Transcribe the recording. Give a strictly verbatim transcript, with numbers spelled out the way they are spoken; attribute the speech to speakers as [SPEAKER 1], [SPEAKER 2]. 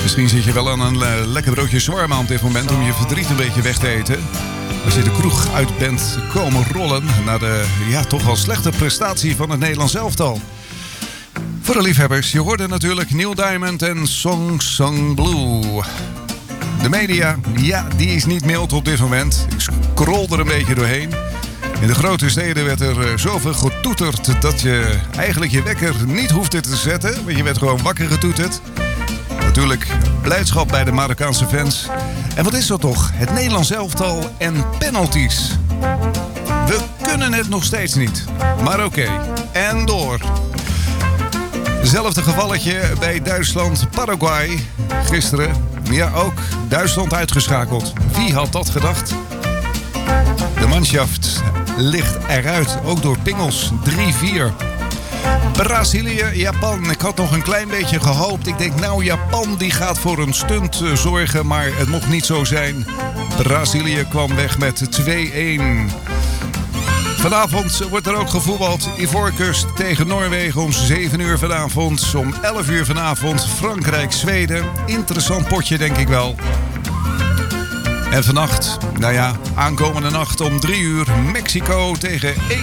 [SPEAKER 1] Misschien zit je wel aan een uh, lekker broodje shawarma op dit moment om je verdriet een beetje weg te eten. Als je de kroeg uit bent komen rollen naar de ja, toch wel slechte prestatie van het Nederlands elftal. Voor de liefhebbers, je hoorde natuurlijk Neil Diamond en Song Song Blue. De media, ja, die is niet mild op dit moment. Ik scroll er een beetje doorheen. In de grote steden werd er zoveel getoeterd dat je eigenlijk je wekker niet hoefde te zetten. Want je werd gewoon wakker getoeterd. Natuurlijk blijdschap bij de Marokkaanse fans. En wat is dat toch? Het Nederlands elftal en penalties. We kunnen het nog steeds niet. Maar oké, okay. En door. Hetzelfde gevalletje bij Duitsland-Paraguay gisteren. Ja, ook Duitsland uitgeschakeld. Wie had dat gedacht? De manschaft ligt eruit, ook door pingels. drie vier. Brazilië, Japan. Ik had nog een klein beetje gehoopt. Ik denk, nou, Japan die gaat voor een stunt uh, zorgen, maar het mocht niet zo zijn. Brazilië kwam weg met twee-een. Vanavond wordt er ook gevoetbald. Ivoorkust tegen Noorwegen om zeven uur vanavond. Om elf uur vanavond Frankrijk-Zweden. Interessant potje, denk ik wel. En vannacht, nou ja, aankomende nacht om drie uur Mexico tegen